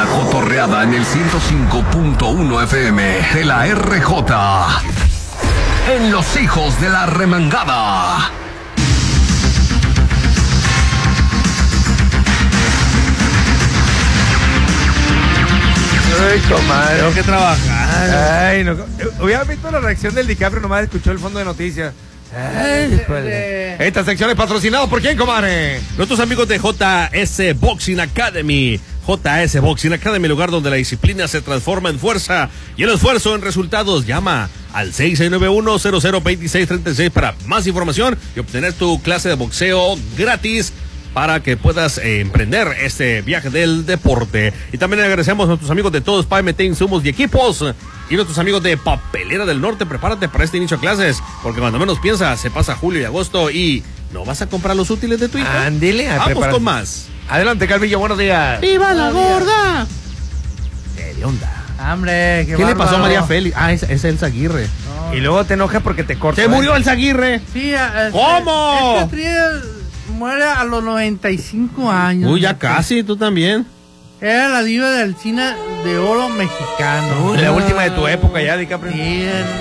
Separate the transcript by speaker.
Speaker 1: cotorreada en el 105.1 FM de la RJ. En Los Hijos de la Remangada.
Speaker 2: Ay, comadre.
Speaker 3: Tengo que trabajar.
Speaker 2: Ay, no. Hubiera visto la reacción del DiCaprio, nomás escuchó el fondo de noticias. Ay, esta sección es patrocinada por quién, comadre.
Speaker 3: Nuestros amigos de JS Boxing Academy. JS Boxing Academy, lugar donde la disciplina se transforma en fuerza y el esfuerzo en resultados. Llama al 6691-002636 para más información y obtener tu clase de boxeo gratis para que puedas emprender este viaje del deporte. Y también agradecemos a nuestros amigos de Todos PMT Insumos y Equipos y nuestros amigos de Papelera del Norte. Prepárate para este inicio de clases, porque cuando menos piensas se pasa julio y agosto y no vas a comprar los útiles de tu hijo.
Speaker 2: Ándile,
Speaker 3: vamos con más.
Speaker 2: Adelante, Calvillo, buenos días.
Speaker 3: ¡Viva la gorda! ¿Qué onda?
Speaker 4: Hombre,
Speaker 3: ¿Qué le pasó a María Félix? Ah, es Elsa Aguirre.
Speaker 4: No.
Speaker 2: Y luego te enojas porque te cortas.
Speaker 3: ¡Se murió Elsa Aguirre!
Speaker 4: Sí,
Speaker 3: ¿Cómo?
Speaker 4: Este trío muere a los 95 años.
Speaker 3: Uy, ya casi, tú también.
Speaker 4: Era la diva del cine de oro mexicano.
Speaker 2: La última de tu época ya, DiCaprio.
Speaker 4: Sí,